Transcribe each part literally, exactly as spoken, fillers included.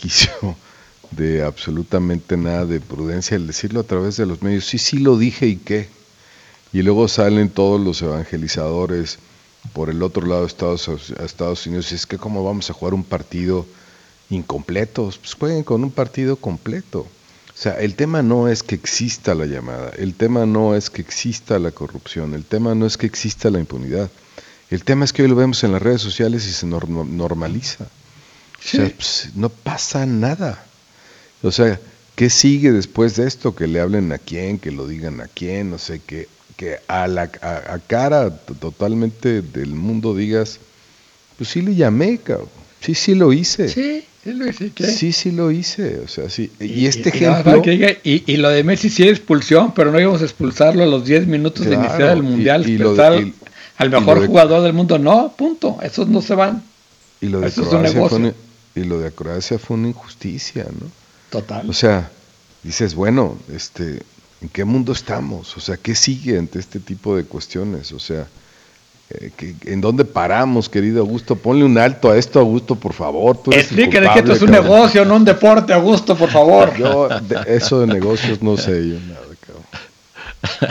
resquicio de absolutamente nada de prudencia el decirlo a través de los medios. Sí, sí lo dije y qué. Y luego salen todos los evangelizadores por el otro lado de Estados, Estados Unidos. Y es que cómo vamos a jugar un partido incompleto. Pues jueguen con un partido completo. O sea, el tema no es que exista la llamada. El tema no es que exista la corrupción. El tema no es que exista la impunidad. El tema es que hoy lo vemos en las redes sociales y se norm- normaliza. Sí. O sea, pues, no pasa nada. O sea, ¿qué sigue después de esto? Que le hablen a quién, que lo digan a quién, no sé, que, que a la a, a cara t- totalmente del mundo digas, pues sí le llamé, cabrón. Sí, sí lo hice. Sí, sí lo hice. ¿Qué? Sí, sí lo hice. O sea, sí. Y, y este y, ejemplo... que diga, y, y lo de Messi sí era expulsión, pero no íbamos a expulsarlo a los diez minutos Claro, de iniciar el Mundial. y, y Expulsar de, al, y, al mejor de, jugador del mundo. No, punto. Esos no se van. Y lo de Eso Croacia es un negocio. fue una, y lo de Croacia fue una injusticia, ¿no? Total. O sea, dices, bueno, este, ¿en qué mundo estamos? O sea, ¿qué sigue ante este tipo de cuestiones? O sea, eh, ¿qué, ¿en dónde paramos, querido Augusto? Ponle un alto a esto, Augusto, por favor. Tú eres Explícale el que esto es un cabrón. negocio, no un deporte, Augusto, por favor. Yo, de eso de negocios no sé yo nada, cabrón.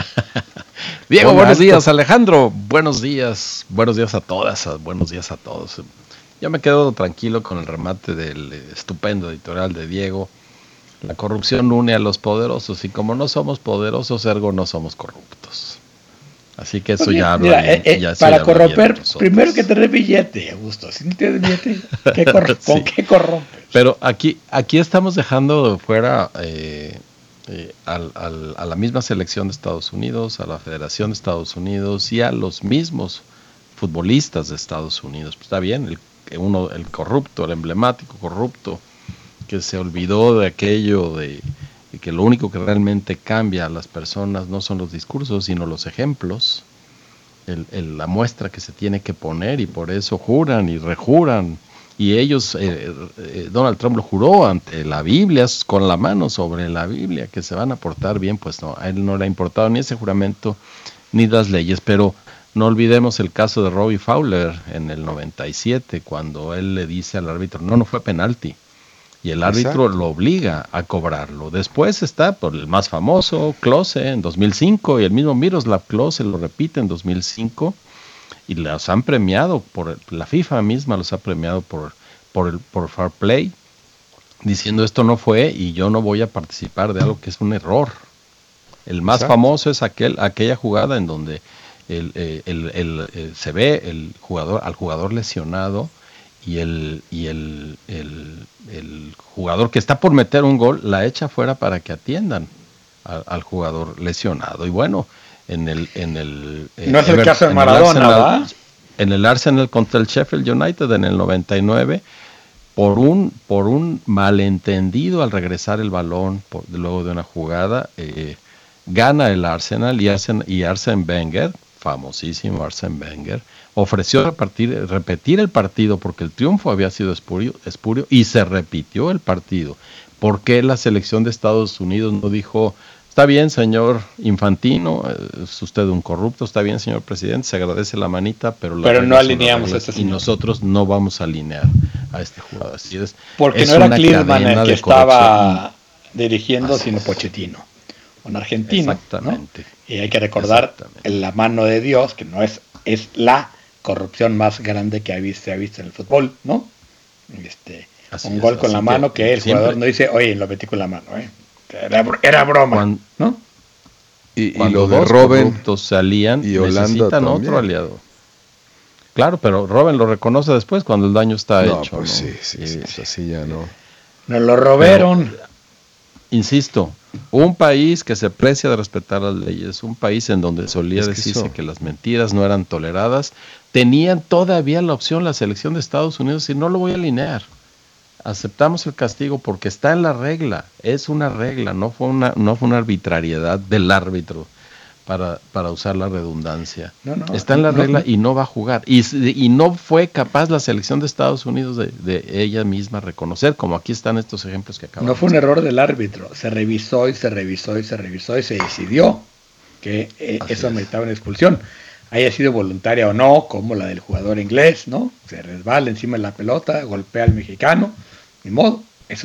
Diego, Pon buenos alto. días, Alejandro, buenos días, buenos días a todas, buenos días a todos. Yo me quedo tranquilo con el remate del estupendo editorial de Diego. La corrupción une a los poderosos y como no somos poderosos, ergo no somos corruptos. Así que eso pues ya mira, habla bien. Eh, ya para corromper, primero que tener billete, Augusto. Si no tienes billete, ¿qué cor- ¿con sí. qué corrompes? Pero aquí, aquí estamos dejando fuera eh, eh, al, al, a la misma selección de Estados Unidos, a la Federación de Estados Unidos y a los mismos futbolistas de Estados Unidos. Pues está bien, el uno el corrupto, el emblemático corrupto, que se olvidó de aquello de, de que lo único que realmente cambia a las personas no son los discursos, sino los ejemplos, el, el, la muestra que se tiene que poner, y por eso juran y rejuran. Y ellos, eh, eh, Donald Trump lo juró ante la Biblia, con la mano sobre la Biblia, que se van a portar bien. Pues no, a él no le ha importado ni ese juramento ni las leyes, pero no olvidemos el caso de Robbie Fowler en el noventa y siete, cuando él le dice al árbitro, no, no fue penalti, y el árbitro Exacto. lo obliga a cobrarlo. Después está por el más famoso, Klose, en dos mil cinco, y el mismo Miroslav Klose lo repite en dos mil cinco, y los han premiado, por la FIFA misma los ha premiado por, por, el, por fair play, diciendo esto no fue y yo no voy a participar de algo que es un error. El más Exacto. famoso es aquel, aquella jugada en donde el, el, el, el, el, se ve el jugador, al jugador lesionado, y, el, y el, el, el jugador que está por meter un gol la echa fuera para que atiendan al, al jugador lesionado. Y bueno, en el en el no es el Ever, caso de Maradona, ¿verdad? En el Arsenal contra el Sheffield United en el noventa y nueve, por un por un malentendido al regresar el balón por, luego de una jugada, eh, gana el Arsenal, y Arsene, y Arsene Wenger, famosísimo Arsene Wenger, ofreció repartir, repetir el partido porque el triunfo había sido espurio, espurio y se repitió el partido. ¿Por qué la selección de Estados Unidos no dijo, está bien, señor Infantino, es usted un corrupto, está bien, señor presidente, se agradece la manita, pero, pero no alineamos a este y nosotros no vamos a alinear a este jugador? Así es, porque es no era Klinsmann el que estaba dirigiendo, Así sino es. Pochettino, un argentino. Exactamente. ¿No? Y hay que recordar la mano de Dios, que no es, es la corrupción más grande que ha visto, se ha visto en el fútbol, ¿no? Este, un es, gol con la mano que, que el siempre, jugador no dice, oye, lo metí con la mano, ¿eh? Era, era broma, cuando, ¿no? Y, y lo de dos Robben corruptos se alían, y Holanda necesitan también. Otro aliado. Claro, pero Robben lo reconoce después cuando el daño está no, hecho. Pues ¿no? sí, sí, sí, sí, así ya no. Nos lo robaron. Pero, insisto, un país que se precia de respetar las leyes, un país en donde solía es que decirse eso. que las mentiras no eran toleradas, tenían todavía la opción la selección de Estados Unidos y no lo voy a alinear. Aceptamos el castigo porque está en la regla, es una regla, no fue una, no fue una arbitrariedad del árbitro, para, para usar la redundancia. No, no, está en la no, regla no. y no va a jugar. Y, y no fue capaz la selección de Estados Unidos de, de ella misma reconocer, como aquí están estos ejemplos que acabamos. No fue un error del árbitro, se revisó y se revisó y se revisó y se decidió que eh, eso meritaba una expulsión. Haya sido voluntaria o no, como la del jugador inglés, ¿no? Se resbala encima de la pelota, golpea al mexicano, ni modo,